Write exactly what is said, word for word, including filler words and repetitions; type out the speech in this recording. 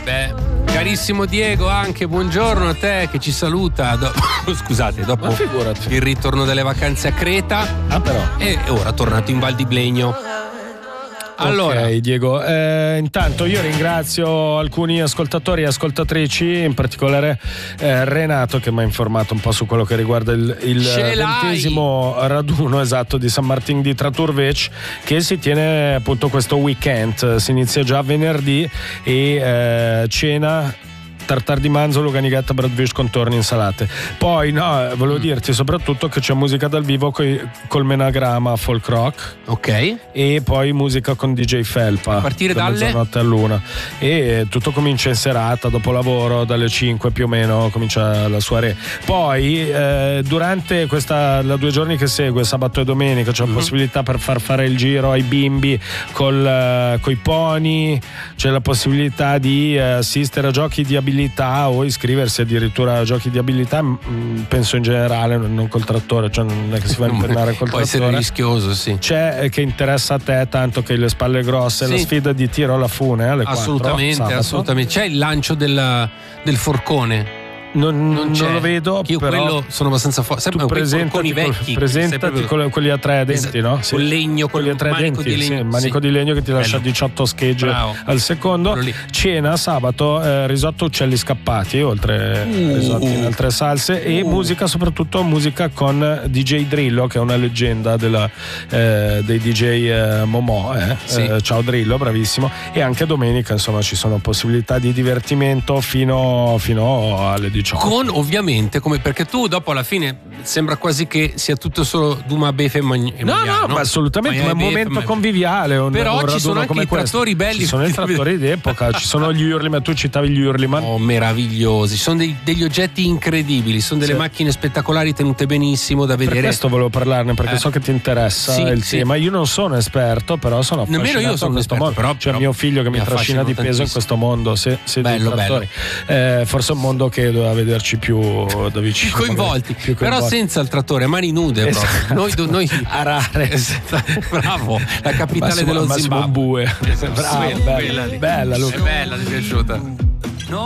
Beh, carissimo Diego, anche buongiorno a te che ci saluta. Do- Scusate, dopo il ritorno delle vacanze a Creta. Ah, però. E ora tornato in Val di Blegno. Allora, ok Diego, eh, intanto io ringrazio alcuni ascoltatori e ascoltatrici, in particolare eh, Renato che mi ha informato un po' su quello che riguarda il, il ventesimo raduno esatto di San Martin di Traturvec, che si tiene appunto questo weekend, si inizia già venerdì e eh, cena tartar di manzo, luganighetta, bratwurst, contorni, insalate. Poi no, volevo mm. dirti soprattutto che c'è musica dal vivo coi, col Menagrama folk rock. Ok. E poi musica con D J Felpa. A partire da dalle mezzanotte all'una. E tutto comincia in serata, dopo lavoro, dalle cinque più o meno comincia la soirée. Poi eh, durante questa la due giorni che segue, sabato e domenica, c'è mm-hmm. la possibilità per far fare il giro ai bimbi col, coi pony, c'è la possibilità di eh, assistere a giochi di abilità o iscriversi addirittura a giochi di abilità, penso in generale, non col trattore, cioè non è che si va a impennare col può trattore. Può essere rischioso, sì. C'è che interessa a te tanto che le spalle grosse, sì. La sfida di tiro alla fune alle assolutamente, quattro, assolutamente. C'è il lancio del, del forcone. Non, non, non lo vedo, io però quello sono abbastanza forte. Tu presentati i vecchi, presentati con quelli a tre denti, esatto, no? Sì. Con legno, con quelli a tre manico denti, di legno, sì, manico sì. di legno che ti lascia Bello. diciotto schegge Bravo. al secondo. Cena sabato, eh, risotto uccelli scappati, oltre uh, risotti in altre salse uh. e musica, soprattutto musica con D J Drillo, che è una leggenda della, eh, dei D J eh, Momo. Eh. Sì. Eh, ciao Drillo, bravissimo. E anche domenica, insomma, ci sono possibilità di divertimento fino, fino alle diciotto. Con ovviamente come perché tu dopo alla fine sembra quasi che sia tutto solo Duma Befe e Magn- no, no, no, ma assolutamente, ma è un momento ma... conviviale, un, però un ci sono anche i questo. trattori belli, ci sono i trattori d'epoca, ci sono gli Hurleyman, tu citavi gli Hurleyman, oh, meravigliosi, sono dei, degli oggetti incredibili, sono delle sì. macchine spettacolari tenute benissimo da vedere. Per questo volevo parlarne, perché eh. so che ti interessa sì, il sì. tema. Io non sono esperto, però sono affascinato. Nemmeno io sono in questo esperto, mondo. però, c'è però mio figlio che mi, mi trascina di peso in questo mondo, se, se bello, dei trattori. Eh, forse è un mondo che doveva vederci più da vicino, più coinvolti, più però coinvolti. senza il trattore, mani nude esatto. proprio. Noi, noi Harare, bravo, la capitale Massimo, dello Massimo Zimbabwe. Bue. Bravo, bella, bella, Luca. È bella, ti è piaciuta?